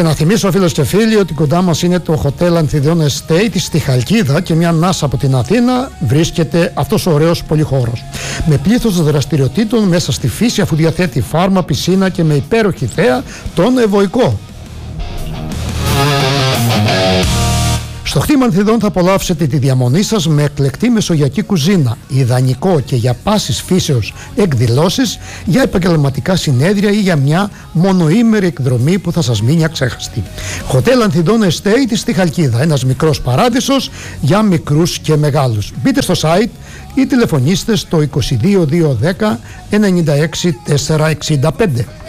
Και να θυμίσω, φίλες και φίλοι, ότι κοντά μας είναι το Hotel Antidion Estate στη Χαλκίδα και μια ανάσα από την Αθήνα βρίσκεται αυτός ο ωραίος πολυχώρος. Με πλήθος δραστηριοτήτων μέσα στη φύση, αφού διαθέτει φάρμα, πισίνα και με υπέροχη θέα τον Ευωικό. Στο χτήμα Ανθιδών θα απολαύσετε τη διαμονή σας με εκλεκτή μεσογειακή κουζίνα, ιδανικό και για πάσης φύσεως εκδηλώσεις, για επαγγελματικά συνέδρια ή για μια μονοήμερη εκδρομή που θα σας μείνει αξέχαστη. Hotel Ανθιδών Estate στη Χαλκίδα, ένας μικρός παράδεισος για μικρούς και μεγάλους. Μπείτε στο site ή τηλεφωνήστε στο 22 210 96 465.